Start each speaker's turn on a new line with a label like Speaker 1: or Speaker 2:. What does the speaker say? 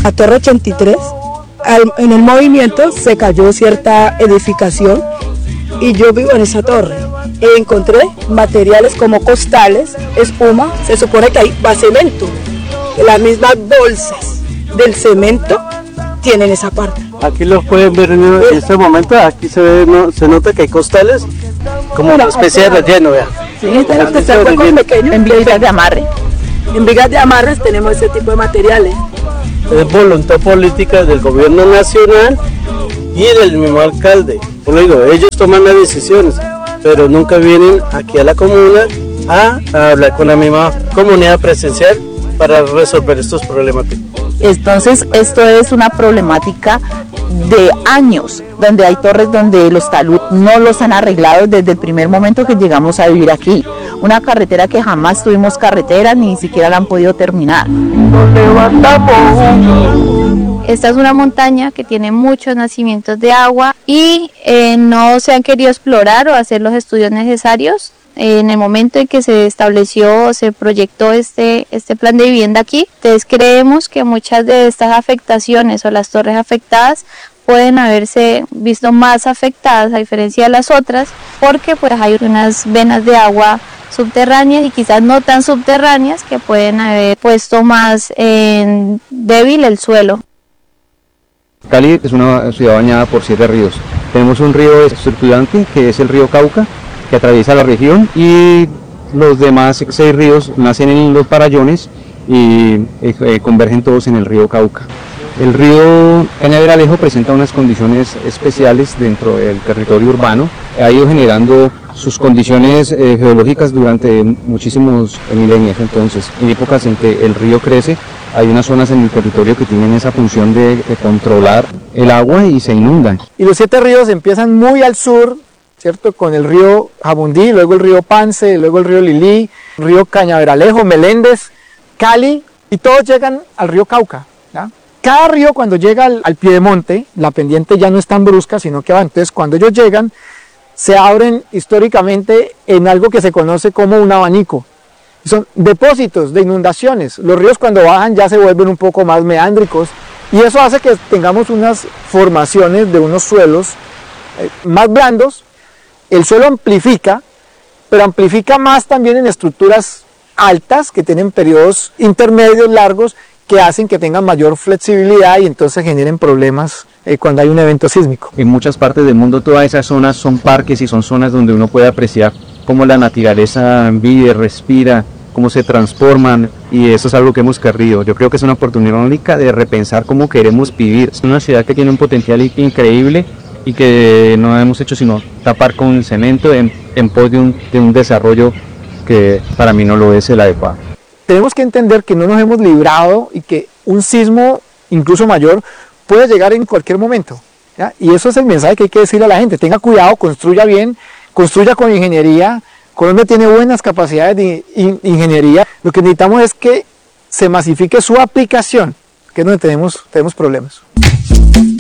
Speaker 1: La Torre 83, en el movimiento se cayó cierta edificación y yo vivo en esa torre. Encontré materiales como costales, espuma, se supone que ahí va cemento. Las mismas bolsas del cemento tienen esa parte.
Speaker 2: Aquí los pueden ver en este momento, aquí se ve, se nota que hay costales, como una especie de relleno, vea.
Speaker 1: Sí, este es huecos pequeños.
Speaker 3: En vigas de amarre.
Speaker 1: En vigas de amarres tenemos ese tipo de materiales.
Speaker 2: Es voluntad política del gobierno nacional y del mismo alcalde. Por lo digo, ellos toman las decisiones, pero nunca vienen aquí a la comuna a hablar con la misma comunidad presencial para resolver estos problemas.
Speaker 3: Entonces, esto es una problemática de años, donde hay torres donde los talud no los han arreglado desde el primer momento que llegamos a vivir aquí. Una carretera que jamás tuvimos carretera, ni siquiera la han podido terminar.
Speaker 4: Esta es una montaña que tiene muchos nacimientos de agua y no se han querido explorar o hacer los estudios necesarios. En el momento en que se estableció, se proyectó este plan de vivienda aquí, entonces creemos que muchas de estas afectaciones o las torres afectadas pueden haberse visto más afectadas a diferencia de las otras, porque pues hay unas venas de agua subterráneas y quizás no tan subterráneas que pueden haber puesto más en débil el suelo.
Speaker 5: Cali es una ciudad bañada por 7 ríos. Tenemos un río estructurante que es el río Cauca, que atraviesa la región, y los demás 6 ríos nacen en los farallones y convergen todos en el río Cauca. El río Cañaveralejo presenta unas condiciones especiales dentro del territorio urbano, ha ido generando sus condiciones geológicas durante muchísimos milenios. Entonces, en épocas en que el río crece, hay unas zonas en el territorio que tienen esa función de controlar el agua y se inundan.
Speaker 6: Y los 7 ríos empiezan muy al sur, ¿cierto? Con el río Jabundí, luego el río Pance, luego el río Lilí, el río Cañaveralejo, Meléndez, Cali, y todos llegan al río Cauca, ¿ya? Cada río cuando llega al piedemonte, la pendiente ya no es tan brusca, sino que va. Entonces cuando ellos llegan, se abren históricamente en algo que se conoce como un abanico. Son depósitos de inundaciones. Los ríos cuando bajan ya se vuelven un poco más meándricos, y eso hace que tengamos unas formaciones de unos suelos más blandos. El suelo amplifica, pero amplifica más también en estructuras altas que tienen periodos intermedios largos que hacen que tengan mayor flexibilidad y entonces generen problemas cuando hay un evento sísmico.
Speaker 5: En muchas partes del mundo todas esas zonas son parques y son zonas donde uno puede apreciar cómo la naturaleza vive, respira, cómo se transforman, y eso es algo que hemos querido. Yo creo que es una oportunidad única de repensar cómo queremos vivir. Es una ciudad que tiene un potencial increíble y que no hemos hecho sino tapar con el cemento en pos de un desarrollo que para mí no lo es el adecuado.
Speaker 6: Tenemos que entender que no nos hemos librado y que un sismo incluso mayor puede llegar en cualquier momento, ¿ya? Y eso es el mensaje que hay que decirle a la gente: tenga cuidado, construya bien, construya con ingeniería. Colombia tiene buenas capacidades de ingeniería. Lo que necesitamos es que se masifique su aplicación, que es donde tenemos problemas.